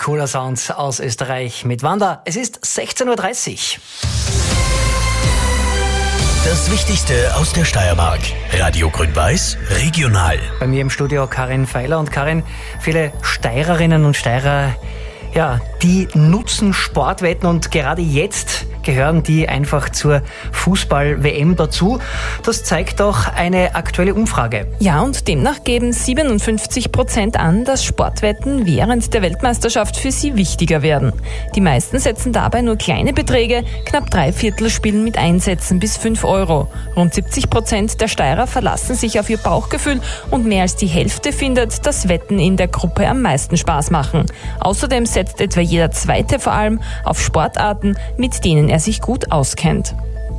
cooler Sound aus Österreich mit Wanda. Es ist 16.30 Uhr. Das Wichtigste aus der Steiermark. Radio Grün-Weiß, regional. Bei mir im Studio Karin Feiler. Und Karin, viele Steirerinnen und Steirer, ja, die nutzen Sportwetten und gerade jetzt gehören die einfach zur Fußball-WM dazu. Das zeigt doch eine aktuelle Umfrage. Ja, und demnach geben 57% an, dass Sportwetten während der Weltmeisterschaft für sie wichtiger werden. Die meisten setzen dabei nur kleine Beträge, knapp 3/4 spielen mit Einsätzen bis 5 Euro. Rund 70% der Steirer verlassen sich auf ihr Bauchgefühl und mehr als die Hälfte findet, dass Wetten in der Gruppe am meisten Spaß machen. Außerdem setzt etwa jeder Zweite vor allem auf Sportarten, mit denen er sich gut auskennt.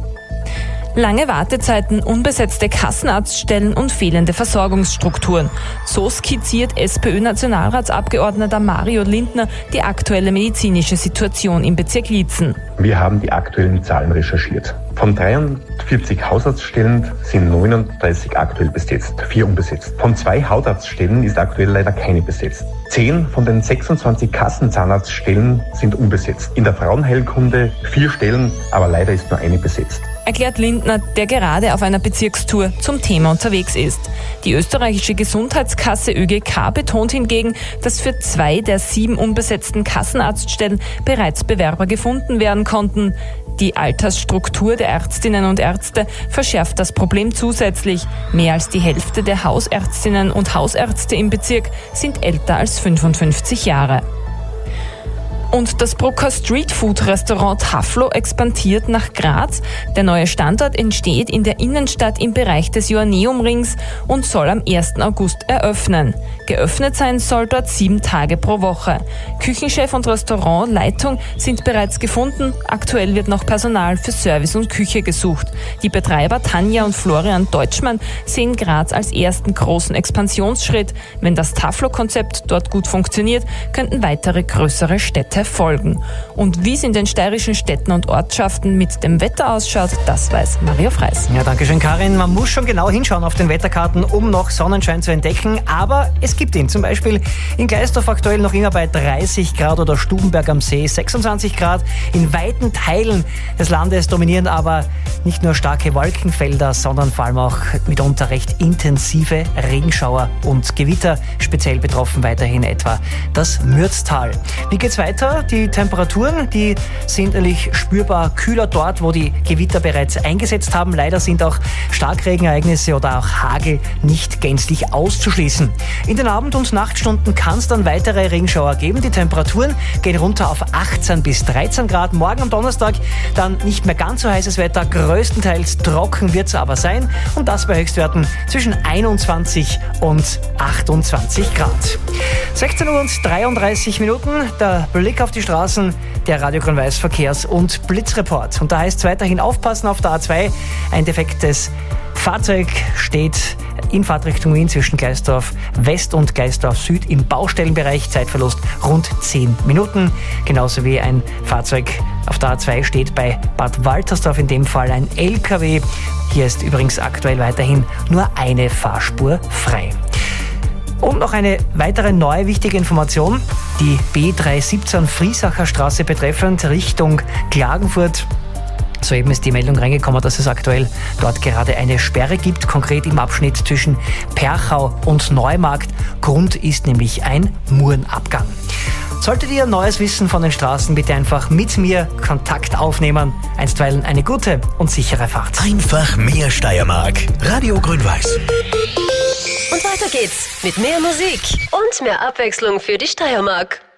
Lange Wartezeiten, unbesetzte Kassenarztstellen und fehlende Versorgungsstrukturen. So skizziert SPÖ-Nationalratsabgeordneter Mario Lindner die aktuelle medizinische Situation im Bezirk Liezen. Wir haben die aktuellen Zahlen recherchiert. Von 43 Hausarztstellen sind 39 aktuell besetzt, 4 unbesetzt. Von 2 Hautarztstellen ist aktuell leider keine besetzt. 10 von den 26 Kassenzahnarztstellen sind unbesetzt. In der Frauenheilkunde 4 Stellen, aber leider ist nur eine besetzt. Erklärt Lindner, der gerade auf einer Bezirkstour zum Thema unterwegs ist. Die österreichische Gesundheitskasse ÖGK betont hingegen, dass für 2 der 7 unbesetzten Kassenarztstellen bereits Bewerber gefunden werden konnten. Die Altersstruktur der Ärztinnen und Ärzte verschärft das Problem zusätzlich. Mehr als die Hälfte der Hausärztinnen und Hausärzte im Bezirk sind älter als 55 Jahre. Und das Brucker Streetfood-Restaurant Taflo expandiert nach Graz. Der neue Standort entsteht in der Innenstadt im Bereich des Joanneumrings und soll am 1. August eröffnen. Geöffnet sein soll dort 7 Tage pro Woche. Küchenchef und Restaurantleitung sind bereits gefunden. Aktuell wird noch Personal für Service und Küche gesucht. Die Betreiber Tanja und Florian Deutschmann sehen Graz als ersten großen Expansionsschritt. Wenn das Taflo-Konzept dort gut funktioniert, könnten weitere größere Städte folgen. Und wie es in den steirischen Städten und Ortschaften mit dem Wetter ausschaut, das weiß Mario Freis. Ja, danke schön, Karin. Man muss schon genau hinschauen auf den Wetterkarten, um noch Sonnenschein zu entdecken. Aber es gibt ihn. Zum Beispiel in Gleisdorf aktuell noch immer bei 30 Grad oder Stubenberg am See 26 Grad. In weiten Teilen des Landes dominieren aber nicht nur starke Wolkenfelder, sondern vor allem auch mitunter recht intensive Regenschauer und Gewitter. Speziell betroffen weiterhin etwa das Mürztal. Wie geht's weiter? Die Temperaturen, die sind natürlich spürbar kühler dort, wo die Gewitter bereits eingesetzt haben. Leider sind auch Starkregenereignisse oder auch Hagel nicht gänzlich auszuschließen. In den Abend- und Nachtstunden kann es dann weitere Regenschauer geben. Die Temperaturen gehen runter auf 18 bis 13 Grad. Morgen am Donnerstag dann nicht mehr ganz so heißes Wetter. Größtenteils trocken wird es aber sein. Und das bei Höchstwerten zwischen 21 und 28 Grad. 16 Uhr und 33 Minuten. Der Blick auf die Straßen, der Radio Grün-Weiß Verkehrs- und Blitzreport. Und da heißt es weiterhin aufpassen auf der A2. Ein defektes Fahrzeug steht in Fahrtrichtung Wien zwischen Gleisdorf West und Gleisdorf Süd im Baustellenbereich. Zeitverlust rund 10 Minuten. Genauso wie ein Fahrzeug auf der A2 steht bei Bad Waltersdorf, in dem Fall ein LKW. Hier ist übrigens aktuell weiterhin nur eine Fahrspur frei. Und noch eine weitere neue wichtige Information. Die B317 Friesacher Straße betreffend Richtung Klagenfurt. Soeben ist die Meldung reingekommen, dass es aktuell dort gerade eine Sperre gibt, konkret im Abschnitt zwischen Perchau und Neumarkt. Grund ist nämlich ein Murenabgang. Solltet ihr Neues wissen von den Straßen, bitte einfach mit mir Kontakt aufnehmen. Einstweilen eine gute und sichere Fahrt. Einfach mehr Steiermark. Radio Grün-Weiß. Und weiter geht's mit mehr Musik und mehr Abwechslung für die Steiermark.